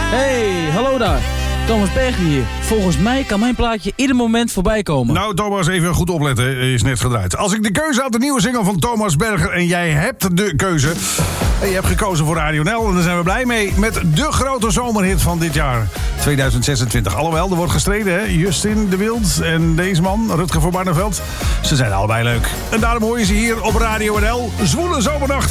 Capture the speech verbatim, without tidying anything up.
Hey, hallo daar. Thomas Berger hier. Volgens mij kan mijn plaatje ieder moment voorbij komen. Nou, Thomas, even goed opletten. Is net gedraaid. Als ik de keuze had, de nieuwe single van Thomas Berger... en jij hebt de keuze... en je hebt gekozen voor Radio N L... en daar zijn we blij mee met de grote zomerhit van dit jaar. tweeduizend zesentwintig. Alhoewel, er wordt gestreden, hè. Justin de Wild en deze man, Rutger van Barneveld. Ze zijn allebei leuk. En daarom hoor je ze hier op Radio N L. Zwoele zomernacht.